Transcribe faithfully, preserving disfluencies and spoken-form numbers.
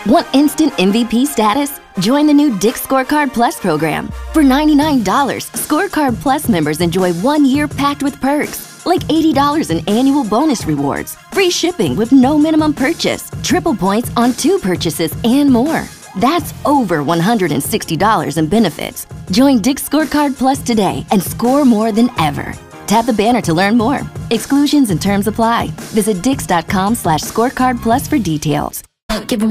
Want instant M V P status? Join the new Dick's Scorecard Plus program. For ninety-nine dollars, Scorecard Plus members enjoy one year packed with perks, like eighty dollars in annual bonus rewards, free shipping with no minimum purchase, triple points on two purchases, and more. That's over one hundred sixty dollars in benefits. Join Dick's Scorecard Plus today and score more than ever. Tap the banner to learn more. Exclusions and terms apply. Visit dix dot com slash scorecard plus for details. Give 'em